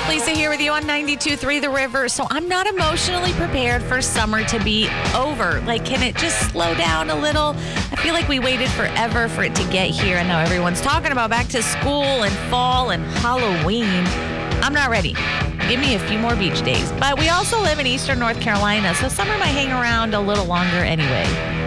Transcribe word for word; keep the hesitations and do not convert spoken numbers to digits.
Lisa here with you on ninety-two point three The River. So I'm not emotionally prepared for summer to be over. Like, can it just slow down a little? I feel like we waited forever for it to get here, and now everyone's talking about back to school and fall and Halloween. I'm not ready. Give me a few more beach days. But we also live in eastern North Carolina, so summer might hang around a little longer anyway.